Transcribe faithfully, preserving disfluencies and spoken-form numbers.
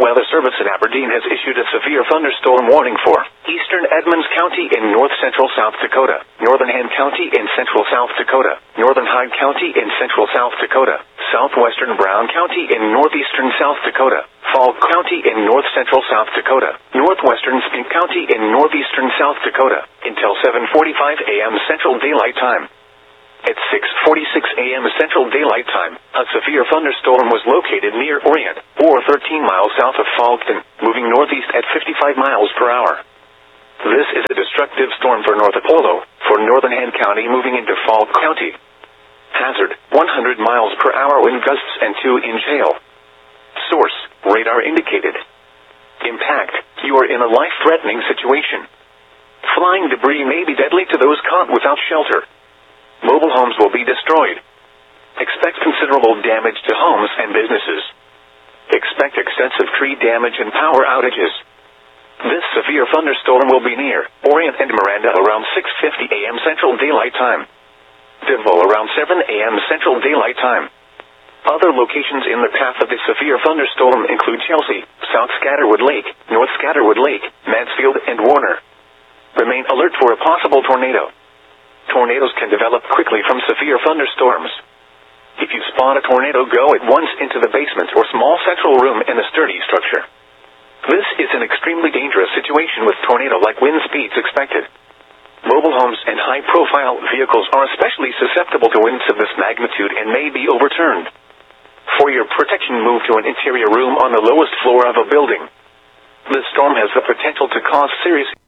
Weather Service in Aberdeen has issued a severe thunderstorm warning for eastern Edmonds County in north-central South Dakota, northern Han County in central South Dakota, northern Hyde County in central South Dakota, southwestern Brown County in northeastern South Dakota, Falk County in north-central South Dakota, northwestern Spink County in northeastern South Dakota, until seven forty-five a m Central Daylight Time. At six forty-six a m Central Daylight Time, a severe thunderstorm was located near Orient, or thirteen miles south of Falkton, moving northeast at fifty-five miles per hour. This is a destructive storm for North Apollo, for northern Han County moving into Falk County. Hazard, one hundred miles per hour wind gusts and two inch hail. Source, radar indicated. Impact, you are in a life-threatening situation. Flying debris may be deadly to those caught without shelter. Mobile homes will be destroyed. Expect considerable damage to homes and businesses. Expect extensive tree damage and power outages. This severe thunderstorm will be near Orient and Miranda around six fifty a m Central Daylight Time. Denville around seven a m Central Daylight Time. Other locations in the path of the severe thunderstorm include Chelsea, South Scatterwood Lake, North Scatterwood Lake, Mansfield, and Warner. Remain alert for a possible tornado. Tornadoes can develop quickly from severe thunderstorms. If you spot a tornado, go at once into the basement or small central room in a sturdy structure. This is an extremely dangerous situation with tornado-like wind speeds expected. Mobile homes and high-profile vehicles are especially susceptible to winds of this magnitude and may be overturned. For your protection, move to an interior room on the lowest floor of a building. This storm has the potential to cause serious